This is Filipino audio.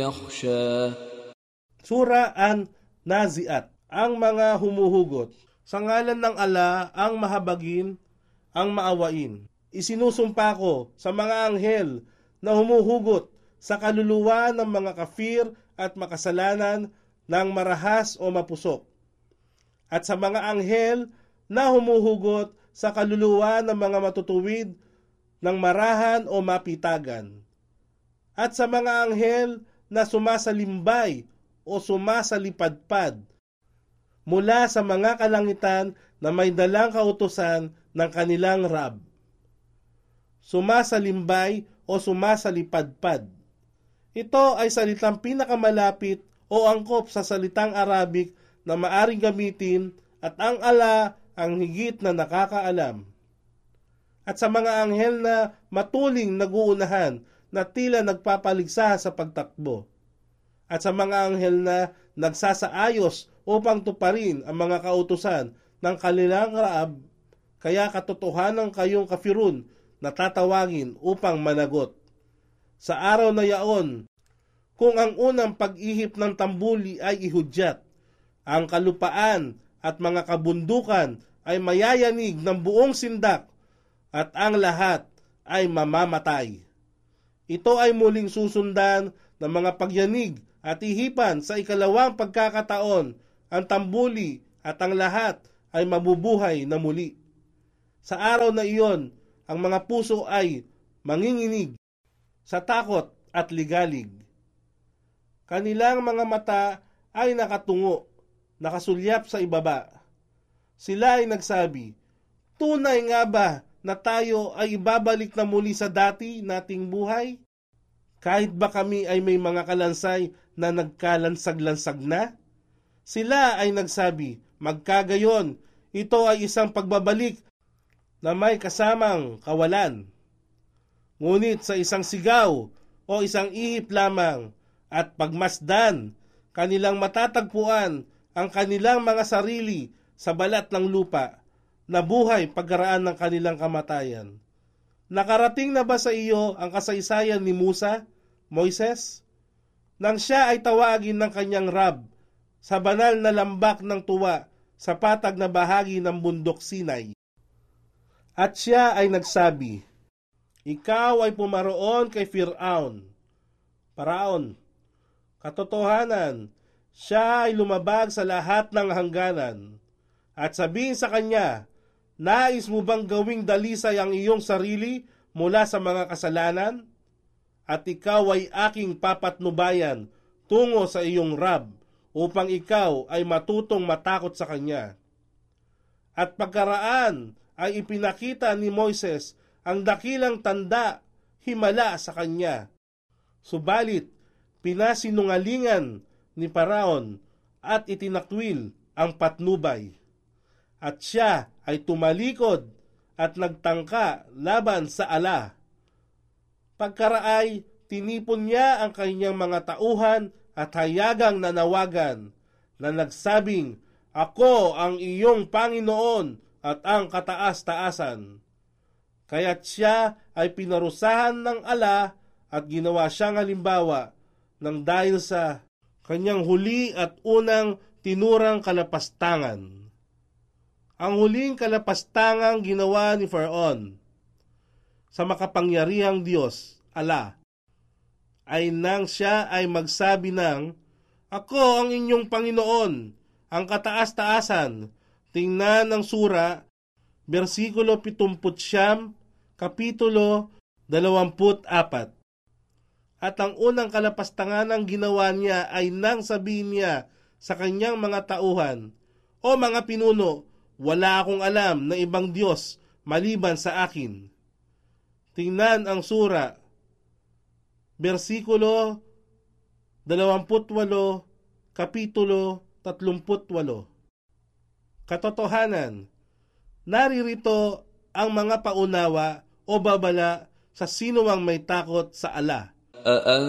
يخشى. Sura An-Naziat, ang mga humuhugot. Sa ngalan ng Allah, ang mahabagin, ang maawain. Isinusumpa ko sa mga anghel na humuhugot sa kaluluwa ng mga kafir at makasalanan ng marahas o mapusok, at sa mga anghel na humuhugot sa kaluluwa ng mga matutuwid ng marahan o mapitagan, at sa mga anghel na sumasalimbay o sumasalipadpad mula sa mga kalangitan na may dalang kautusan ng kanilang Rab. Sumasalimbay o sumasalipadpad. Ito ay salitang pinakamalapit o angkop sa salitang Arabic na maaring gamitin, at ang Allah ang higit na nakakaalam. At sa mga anghel na matuling naguunahan na tila nagpapaligsa sa pagtakbo, at sa mga anghel na nagsasaayos upang tuparin ang mga kautusan ng kanilang Raab, kaya katotohanan kayong kafirun na tatawagin upang managot. Sa araw na yaon, kung ang unang pag-ihip ng tambuli ay ihudyat, ang kalupaan at mga kabundukan ay mayayanig ng buong sindak, at ang lahat ay mamamatay. Ito ay muling susundan ng mga pagyanig at ihipan sa ikalawang pagkakataon. Ang tambuli at ang lahat ay mabubuhay na muli. Sa araw na iyon, ang mga puso ay manginginig sa takot at ligalig. Kanilang mga mata ay nakatungo, nakasulyap sa ibaba. Sila ay nagsabi, tunay nga ba na tayo ay ibabalik na muli sa dati nating buhay? Kahit ba kami ay may mga kalansay na nagkalansag-lansag na? Sila ay nagsabi, magkagayon, ito ay isang pagbabalik na may kasamang kawalan. Ngunit sa isang sigaw o isang ihip lamang at pagmasdan, kanilang matatagpuan ang kanilang mga sarili sa balat ng lupa na buhay pagkaraan ng kanilang kamatayan. Nakarating na ba sa iyo ang kasaysayan ni Musa, Moises? Nang siya ay tawagin ng kanyang Rab sa banal na lambak ng tuwa sa patag na bahagi ng bundok Sinai. At siya ay nagsabi, ikaw ay pumaroon kay Paraon. Katotohanan, siya ay lumabag sa lahat ng hangganan. At sabihin sa kanya, nais mo bang gawing dalisay ang iyong sarili mula sa mga kasalanan? At ikaw ay aking papatnubayan tungo sa iyong Rab, upang ikaw ay matutong matakot sa kanya. At pagkaraan ay ipinakita ni Moises ang dakilang tanda himala sa kanya. Subalit, pinasinungalingan ni Paraon at itinakwil ang patnubay. At siya ay tumalikod at nagtangka laban sa Allah. Pagkaraay, tinipon niya ang kanyang mga tauhan at hayagang nanawagan na nagsabing, ako ang iyong Panginoon at ang kataas-taasan. Kaya't siya ay pinarusahan ng Allah at ginawa siyang halimbawa ng dahil sa kanyang huli at unang tinurang kalapastangan. Ang huling kalapastangang ginawa ni Paraon sa makapangyarihang Diyos, Allah, ay nang siya ay magsabi ng, ako ang inyong Panginoon, ang kataas-taasan. Tingnan ang sura, versikulo 79, kapitulo 24. At ang unang kalapastangan ng ginawa niya ay nang sabihin niya sa kanyang mga tauhan, o mga pinuno, wala akong alam na ibang Diyos maliban sa akin. Tingnan ang sura, versikulo 28, kapitulo 38. Katotohanan, naririto ang mga paunawa o babala sa sinumang may takot sa Allah.